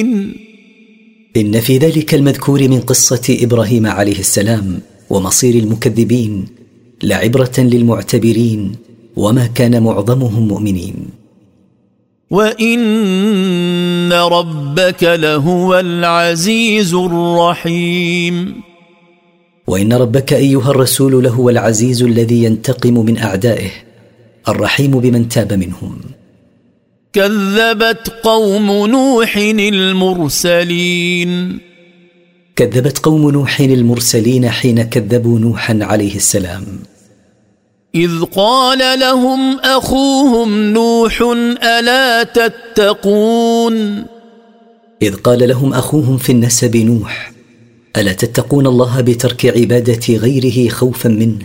إن في ذلك المذكور من قصة إبراهيم عليه السلام ومصير المكذبين لعبرة للمعتبرين، وما كان معظمهم مؤمنين. وإن ربك لهو العزيز الرحيم. وإن ربك أيها الرسول لهو العزيز الذي ينتقم من أعدائه، الرحيم بمن تاب منهم. كذبت قوم نوح المرسلين. كذبت قوم نوح المرسلين حين كذبوا نوحا عليه السلام. إذ قال لهم أخوهم نوح ألا تتقون. إذ قال لهم أخوهم في النسب نوح ألا تتقون الله بترك عبادة غيره خوفا منه.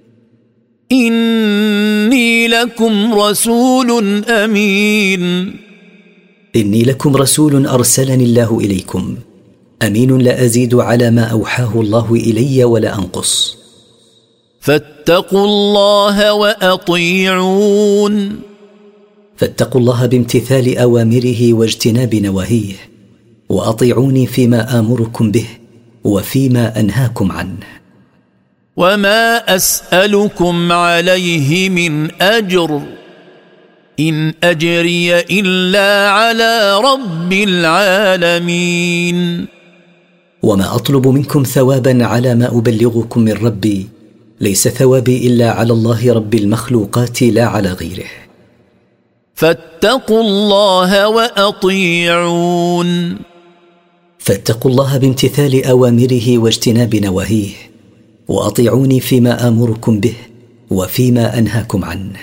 إني لكم رسول أمين. إني لكم رسول أرسلني الله إليكم، أمين لا أزيد على ما أوحاه الله إلي ولا أنقص. فاتقوا الله وأطيعون. فاتقوا الله بامتثال أوامره واجتناب نواهيه، وأطيعوني فيما آمركم به وفيما أنهاكم عنه. وما أسألكم عليه من أجر، إن أجري إلا على رب العالمين. وما أطلب منكم ثوابا على ما أبلغكم من ربي، ليس ثوابي إلا على الله رب المخلوقات لا على غيره. فاتقوا الله وأطيعون. فاتقوا الله بامتثال أوامره واجتناب نواهيه، وأطيعوني فيما آمركم به وفيما أنهاكم عنه.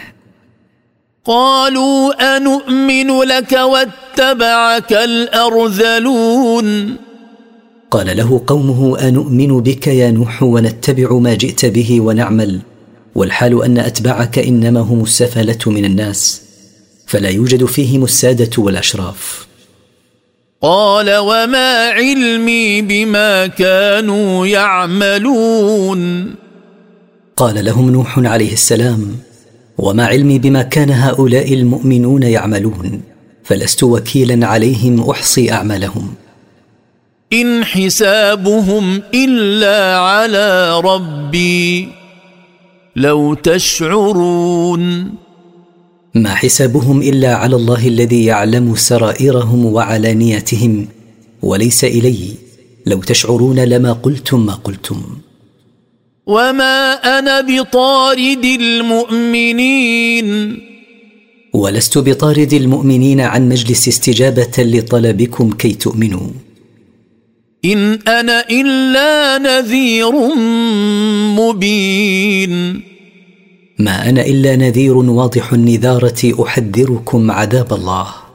قالوا أنؤمن لك واتبعك الأرذلون. قال له قومه أنؤمن بك يا نوح ونتبع ما جئت به ونعمل، والحال أن أتباعك إنما هم السفلة من الناس، فلا يوجد فيهم السادة والأشراف. قال وما علمي بما كانوا يعملون. قال لهم نوح عليه السلام وما علمي بما كان هؤلاء المؤمنون يعملون، فلست وكيلا عليهم أحصي أعمالهم. إن حسابهم إلا على ربي لو تشعرون. ما حسابهم إلا على الله الذي يعلم سرائرهم وعلانيتهم، وليس إلي، لو تشعرون لما قلتم ما قلتم. وما أنا بطارد المؤمنين. ولست بطارد المؤمنين عن مجلس استجابة لطلبكم كي تؤمنوا. إن أنا إلا نذير مبين. ما أنا إلا نذير واضح النذارة أحذركم عذاب الله.